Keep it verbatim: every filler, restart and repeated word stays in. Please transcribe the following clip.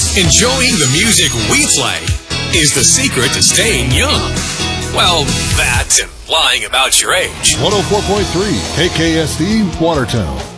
Enjoying the music we play is the secret to staying young. Well, that and lying about your age. one oh four point three K K S D, Watertown.